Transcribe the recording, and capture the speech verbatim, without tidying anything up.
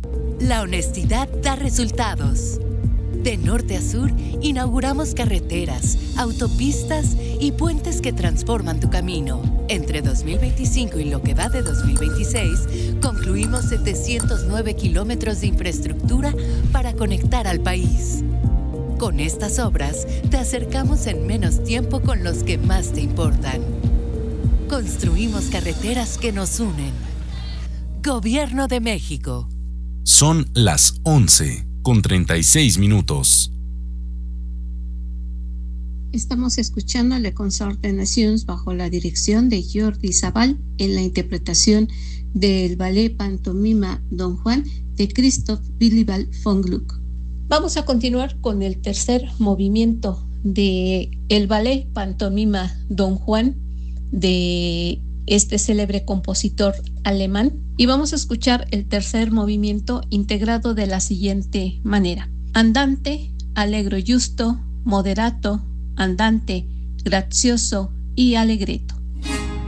La honestidad da resultados. De norte a sur, inauguramos carreteras, autopistas y puentes que transforman tu camino. Entre dos mil veinticinco y lo que va de dos mil veintiséis, concluimos setecientos nueve kilómetros de infraestructura para conectar al país. Con estas obras, te acercamos en menos tiempo con los que más te importan. Construimos carreteras que nos unen. Gobierno de México. Son las once con treinta y seis minutos. Estamos escuchando Le Consort de Nacions bajo la dirección de Jordi Sabal en la interpretación del ballet Pantomima Don Juan de Christoph Willibald von Gluck. Vamos a continuar con el tercer movimiento de el ballet Pantomima Don Juan de este célebre compositor alemán, y vamos a escuchar el tercer movimiento integrado de la siguiente manera: andante, allegro giusto, moderato, andante, grazioso y allegretto.